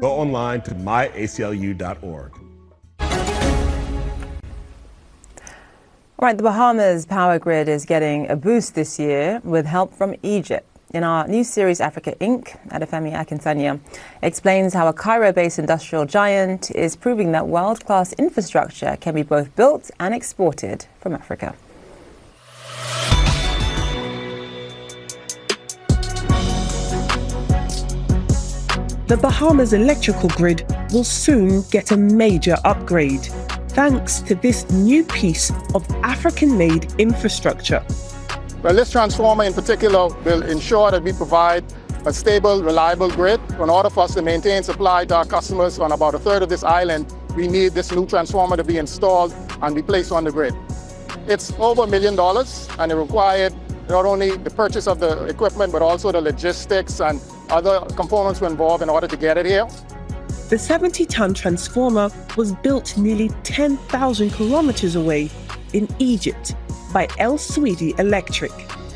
Go online to myaclu.org. All right, the Bahamas power grid is getting a boost this year with help from Egypt. In our new series, Africa Inc., Adefemi Akinsanya explains how a Cairo-based industrial giant is proving that world-class infrastructure can be both built and exported from Africa. The Bahamas electrical grid will soon get a major upgrade, thanks to this new piece of African-made infrastructure. Well, this transformer in particular will ensure that we provide a stable, reliable grid. In order for us to maintain supply to our customers on about a third of this island, we need this new transformer to be installed and be placed on the grid. It's over $1 million, and it required not only the purchase of the equipment, but also the logistics and other components were involved in order to get it here. The 70-ton transformer was built nearly 10,000 kilometers away in Egypt by El Swedi Electric.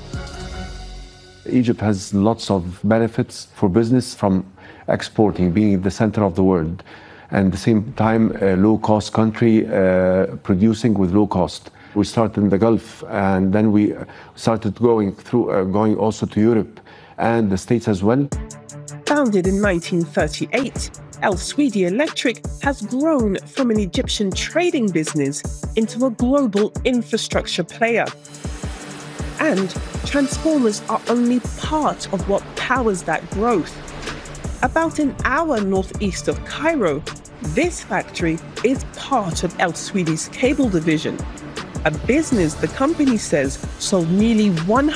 Egypt has lots of benefits for business from exporting, being the center of the world, and at the same time a low-cost country producing with low cost. We started in the Gulf, and then we started going also to Europe and the States as well. Founded in 1938, El Swedi Electric has grown from an Egyptian trading business into a global infrastructure player. And transformers are only part of what powers that growth. About an hour northeast of Cairo, this factory is part of El Swedi's cable division, a business the company says sold nearly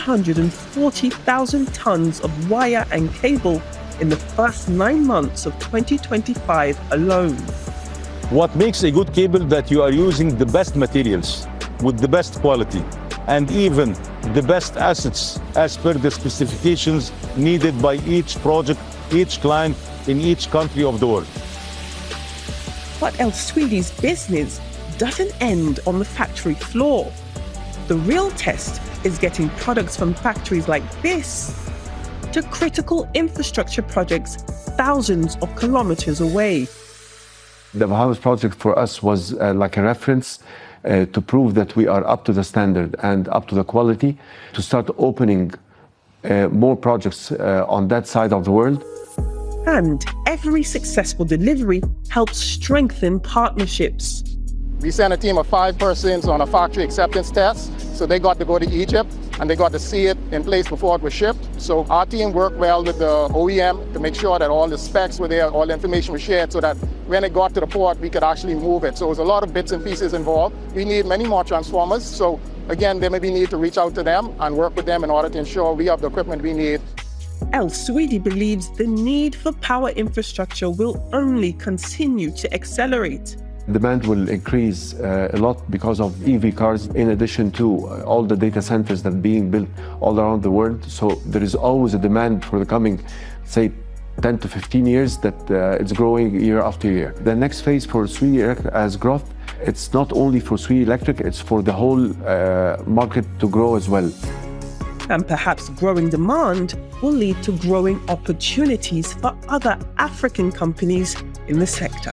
140,000 tons of wire and cable in the first 9 months of 2025 alone. What makes a good cable that you are using the best materials with the best quality and even the best assets as per the specifications needed by each project, each client in each country of the world. But El Swedi's business doesn't end on the factory floor. The real test is getting products from factories like this to critical infrastructure projects thousands of kilometers away. The Bahamas project for us was like a reference to prove that we are up to the standard and up to the quality, to start opening more projects on that side of the world. And every successful delivery helps strengthen partnerships. We sent a team of 5 persons on a factory acceptance test, so they got to go to Egypt and they got to see it in place before it was shipped. So our team worked well with the OEM to make sure that all the specs were there, all the information was shared, so that when it got to the port, we could actually move it. So it was a lot of bits and pieces involved. We need many more transformers. So again, there may be need to reach out to them and work with them in order to ensure we have the equipment we need. El Swedi believes the need for power infrastructure will only continue to accelerate. Demand will increase a lot because of EV cars, in addition to all the data centers that are being built all around the world. So there is always a demand for the coming, say, 10 to 15 years that it's growing year after year. The next phase for Swedi Electric as growth, it's not only for Swedi Electric, it's for the whole market to grow as well. And perhaps growing demand will lead to growing opportunities for other African companies in the sector.